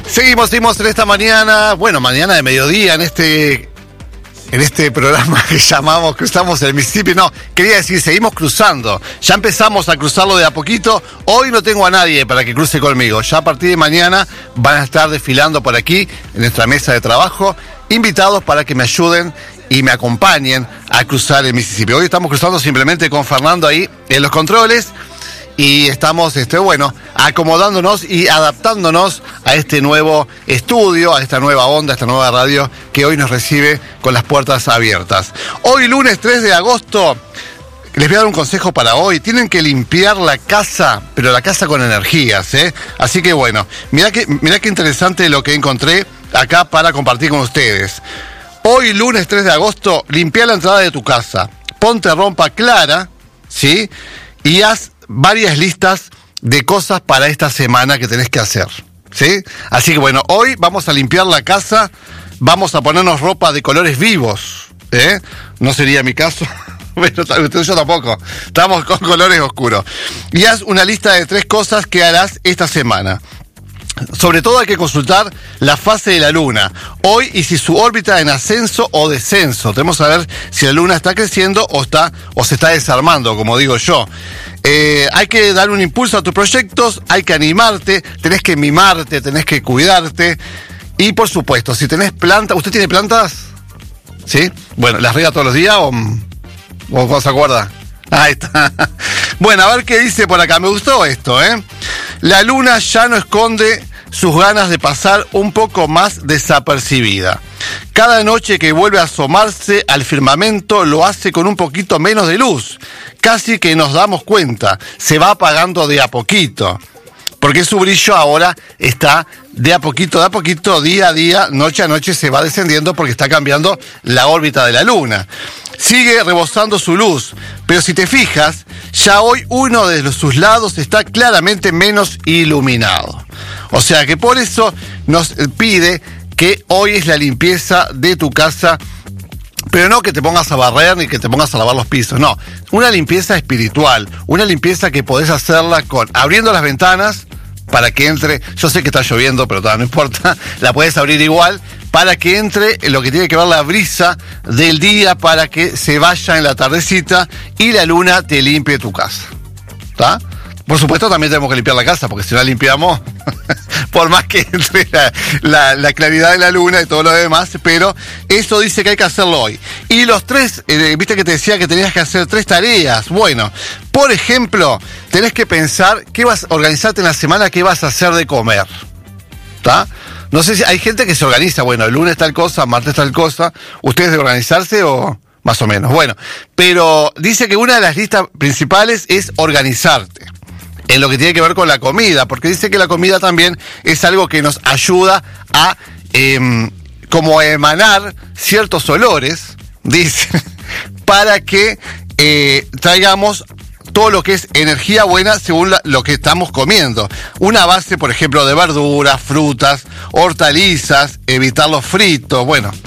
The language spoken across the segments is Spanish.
Seguimos en esta mañana, mañana de mediodía, en este programa que llamamos Cruzamos el Mississippi. No, quería decir, seguimos cruzando. Ya empezamos a cruzarlo de a poquito. Hoy no tengo a nadie para que cruce conmigo. Ya a partir de mañana van a estar desfilando por aquí, en nuestra mesa de trabajo, invitados para que me ayuden y me acompañen a cruzar el Mississippi. Hoy estamos cruzando simplemente con Fernando ahí en los controles. Y estamos, acomodándonos y adaptándonos a este nuevo estudio, a esta nueva onda, a esta nueva radio que hoy nos recibe con las puertas abiertas. Hoy, lunes 3 de agosto, les voy a dar un consejo para hoy. Tienen que limpiar la casa, pero la casa con energías, ¿eh? Así que mirá qué interesante lo que encontré acá para compartir con ustedes. Hoy, lunes 3 de agosto, limpia la entrada de tu casa. Ponte ropa clara, ¿sí? Y haz varias listas de cosas para esta semana que tenés que hacer, ¿sí? Así que hoy vamos a limpiar la casa, vamos a ponernos ropa de colores vivos, ¿eh? No sería mi caso, pero yo tampoco, estamos con colores oscuros. Y haz una lista de 3 cosas que harás esta semana. Sobre todo hay que consultar la fase de la luna hoy y si su órbita en ascenso o descenso. Tenemos que saber si la luna está creciendo o se está desarmando, como digo yo. Hay que dar un impulso a tus proyectos, hay que animarte, tenés que mimarte, tenés que cuidarte. Y por supuesto, si tenés plantas, ¿usted tiene plantas? ¿Sí? ¿Las riega todos los días o no se acuerda? Ahí está. A ver qué dice por acá. Me gustó esto, ¿eh? La luna ya no esconde sus ganas de pasar un poco más desapercibida. Cada noche que vuelve a asomarse al firmamento lo hace con un poquito menos de luz. Casi que nos damos cuenta. Se va apagando de a poquito. Porque su brillo ahora está de a poquito, día a día, noche a noche se va descendiendo porque está cambiando la órbita de la luna. Sigue rebosando su luz, pero si te fijas, ya hoy uno de sus lados está claramente menos iluminado. O sea que por eso nos pide que hoy es la limpieza de tu casa, pero no que te pongas a barrer ni que te pongas a lavar los pisos, no. Una limpieza espiritual, una limpieza que podés hacerla abriendo las ventanas para que entre, yo sé que está lloviendo, pero todavía no importa, la puedes abrir igual, para que entre lo que tiene que ver la brisa del día, para que se vaya en la tardecita y la luna te limpie tu casa. ¿Está? Por supuesto también tenemos que limpiar la casa, porque si no la limpiamos, por más que entre la claridad de la luna y todo lo demás, pero eso dice que hay que hacerlo hoy. Y los 3, viste que te decía que tenías que hacer 3 tareas. Por ejemplo, tenés que pensar organizarte en la semana qué vas a hacer de comer. ¿Está? No sé si hay gente que se organiza, el lunes tal cosa, martes tal cosa. ¿Ustedes de organizarse o más o menos? Pero dice que una de las listas principales es organizarte en lo que tiene que ver con la comida, porque dice que la comida también es algo que nos ayuda a como a emanar ciertos olores, dice, para que traigamos todo lo que es energía buena según lo que estamos comiendo. Una base, por ejemplo, de verduras, frutas, hortalizas, evitar los fritos,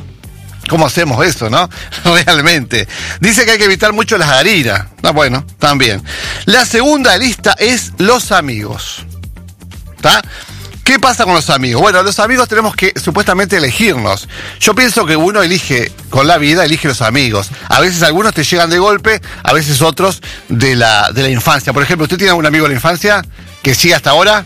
¿cómo hacemos eso, no? Realmente. Dice que hay que evitar mucho las harinas. También. La segunda lista es los amigos. ¿Está? ¿Qué pasa con los amigos? Los amigos tenemos que supuestamente elegirnos. Yo pienso que uno elige, con la vida, elige los amigos. A veces algunos te llegan de golpe, a veces otros de la infancia. Por ejemplo, ¿usted tiene algún amigo de la infancia que sigue hasta ahora?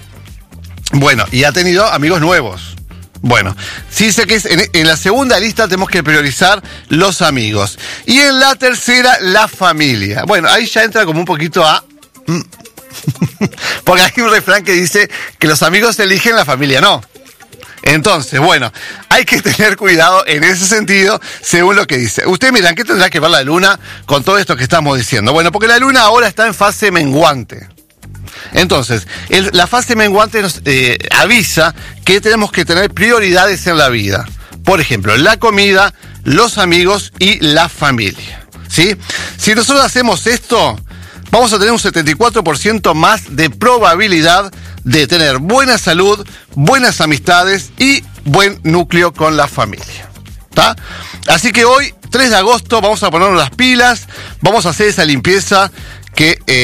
Y ha tenido amigos nuevos. Sí sé que en la segunda lista tenemos que priorizar los amigos. Y en la tercera, la familia. Ahí ya entra como un poquito a... Porque hay un refrán que dice que los amigos eligen, la familia no. Entonces, hay que tener cuidado en ese sentido, según lo que dice. Ustedes miran, ¿qué tendrá que ver la luna con todo esto que estamos diciendo? Porque la luna ahora está en fase menguante. Entonces, la fase menguante nos avisa que tenemos que tener prioridades en la vida. Por ejemplo, la comida, los amigos y la familia. ¿Sí? Si nosotros hacemos esto, vamos a tener un 74% más de probabilidad de tener buena salud, buenas amistades y buen núcleo con la familia. ¿Está? Así que hoy, 3 de agosto, vamos a ponernos las pilas, vamos a hacer esa limpieza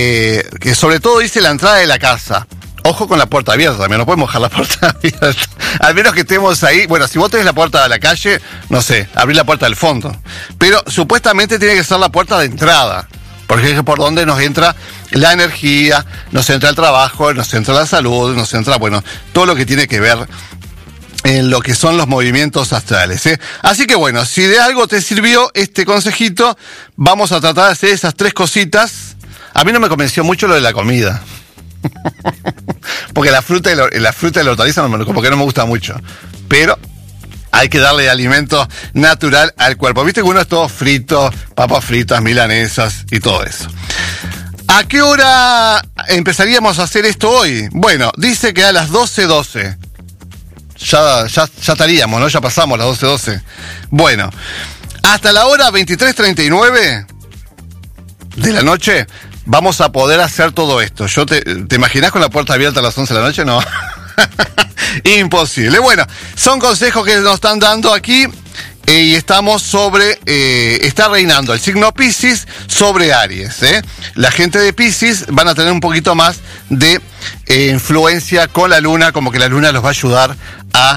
que sobre todo dice la entrada de la casa. Ojo con la puerta abierta también, no podemos dejar la puerta abierta. Al menos que estemos ahí. Bueno, si vos tenés la puerta de la calle, no sé, abrí la puerta del fondo. Pero supuestamente tiene que ser la puerta de entrada. Porque es por donde nos entra la energía, nos entra el trabajo, nos entra la salud, nos entra, bueno, todo lo que tiene que ver en lo que son los movimientos astrales, ¿eh? Así que bueno, si de algo te sirvió este consejito, vamos a tratar de hacer esas 3 cositas. A mí no me convenció mucho lo de la comida. Porque la fruta y la hortaliza porque no me gusta mucho. Pero hay que darle alimento natural al cuerpo. Viste que uno es todo frito, papas fritas, milanesas y todo eso. ¿A qué hora empezaríamos a hacer esto hoy? Bueno, dice que a las 12:12. Ya estaríamos, ¿no? Ya pasamos las 12:12. Bueno, hasta la hora 23:39 de la noche vamos a poder hacer todo esto. ¿Te imaginás con la puerta abierta a las 11 de la noche? No. Imposible. Bueno, son consejos que nos están dando aquí y estamos está reinando el signo Piscis sobre Aries, ¿eh? La gente de Piscis van a tener un poquito más de influencia con la luna, como que la luna los va a ayudar a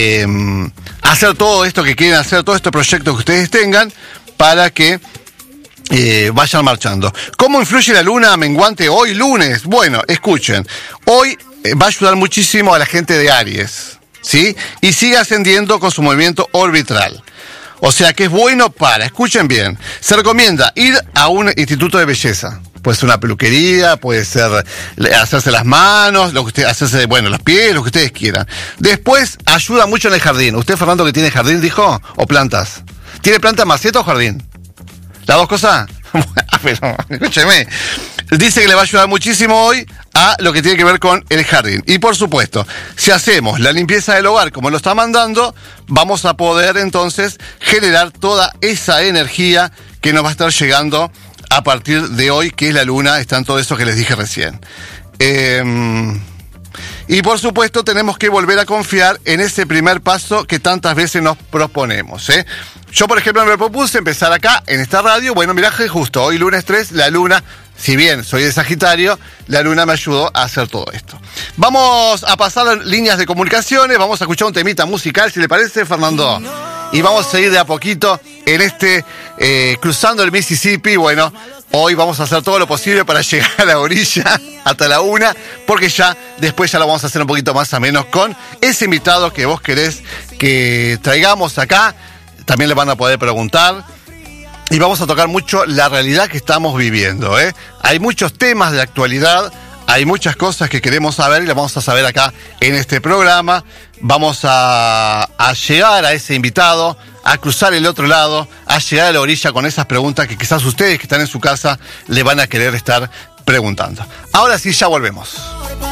hacer todo esto que quieren hacer, todo este proyecto que ustedes tengan para que vayan marchando. ¿Cómo influye la luna menguante hoy lunes? Bueno, escuchen, hoy va a ayudar muchísimo a la gente de Aries, ¿sí? Y sigue ascendiendo con su movimiento orbital. O sea que es bueno escuchen bien, se recomienda ir a un instituto de belleza. Puede ser una peluquería, puede ser hacerse las manos, los pies, lo que ustedes quieran. Después, ayuda mucho en el jardín. ¿Usted, Fernando, que tiene jardín, dijo? ¿O plantas? ¿Tiene planta, maceta o jardín? ¿Las dos cosas? Pero, escúcheme. Dice que le va a ayudar muchísimo hoy a lo que tiene que ver con el jardín. Y por supuesto, si hacemos la limpieza del hogar como lo está mandando, vamos a poder entonces generar toda esa energía que nos va a estar llegando a partir de hoy, que es la luna, está en todo eso que les dije recién. Y por supuesto tenemos que volver a confiar en ese primer paso que tantas veces nos proponemos, ¿eh? Yo, por ejemplo, me propuse empezar acá, en esta radio. Bueno, mirá que justo hoy lunes 3, la luna, si bien soy de Sagitario, la luna me ayudó a hacer todo esto. Vamos a pasar líneas de comunicaciones, vamos a escuchar un temita musical, si le parece, Fernando. Y vamos a ir de a poquito en cruzando el Mississippi. Bueno, hoy vamos a hacer todo lo posible para llegar a la orilla hasta la 1, porque después lo vamos a hacer un poquito más o menos con ese invitado que vos querés que traigamos acá. También le van a poder preguntar. Y vamos a tocar mucho la realidad que estamos viviendo, ¿eh? Hay muchos temas de actualidad, hay muchas cosas que queremos saber y las vamos a saber acá en este programa. Vamos a llegar a ese invitado, a cruzar el otro lado, a llegar a la orilla con esas preguntas que quizás ustedes que están en su casa le van a querer estar preguntando. Ahora sí, ya volvemos.